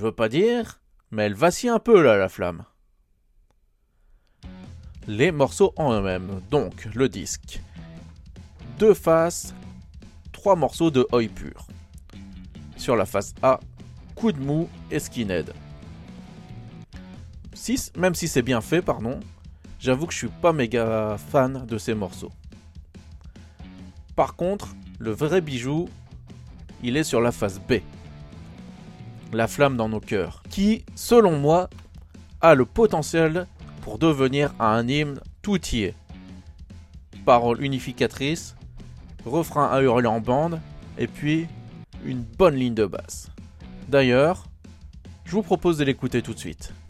veux pas dire, mais elle vacille un peu là, la flamme. Les morceaux en eux-mêmes, donc le disque. 2 faces, 3 morceaux de oi pur. Sur la face A, coup de mou et skinhead. Même si c'est bien fait, j'avoue que je suis pas méga fan de ces morceaux. Par contre, le vrai bijou, il est sur la face B. La flamme dans nos cœurs, qui, selon moi, a le potentiel pour devenir un hymne tout y est. Paroles unificatrices, refrain à hurler en bande, et puis une bonne ligne de basse. D'ailleurs, je vous propose de l'écouter tout de suite.